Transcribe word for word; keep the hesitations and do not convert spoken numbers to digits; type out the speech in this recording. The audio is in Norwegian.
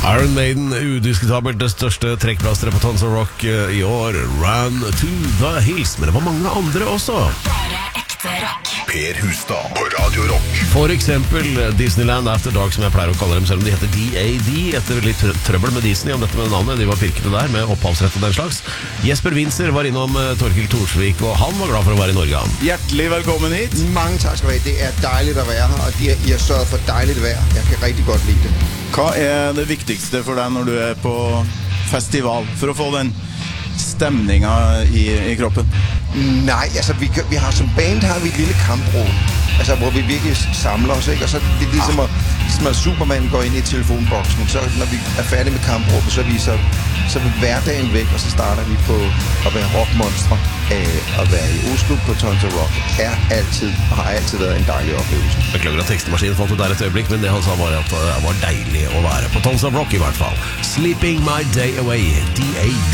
Iron Maiden, udiskutabelt det største trekkplasteret på Tons of Rock i år. Run to the Hills. Men det var mange andre også. Bare ekte rock. Per Hustad på Radio Rock. For eksempel Disneyland After Dark, som jeg pleier å kalle dem, selv om de heter D A D, etter litt trøbbel med Disney om dette med navnet. De var pirkende der med opphavsrett og den slags. Jesper Winser var innom Torkild Torsvik, og han var glad for å være i Norge. Han. Hjertelig velkommen hit. Mange takk skal du ha. Det er dejligt å være her, og de har, I har sørget for dejligt vær. Jeg kan rigtig godt lide det. Hva er det viktigste for deg når du er på festival, for å få den stemningen i, i kroppen? Nej, altså vi, vi har som band har vi et lille kampråd, altså hvor vi virkelig samler oss, ikke? Og så det er ligesom, at, ligesom at Superman går inn i telefonboksen, så når vi er ferdige med kamprådet, så viser så vil hverdagen væk, og så starter vi på at være rockmonstre. Å være i Oslo på Tons of Rock er alltid, og har alltid vært en deilig opplevelse. Beklager at tekstemaskinen falt ut der et øyeblikk, men det han sa var at det var deilig å være på Tons of Rock i hvert fall. Sleeping My Day Away, D A D.